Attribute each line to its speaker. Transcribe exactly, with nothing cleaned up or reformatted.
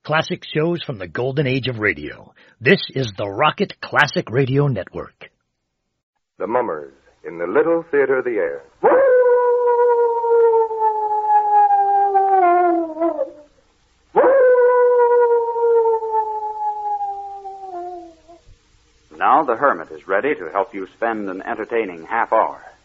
Speaker 1: classic shows from the golden age of radio. This is the Rocket Classic Radio Network.
Speaker 2: The Mummers in the Little Theater of the Air.
Speaker 3: Now the Hermit is ready to help you spend an entertaining half hour.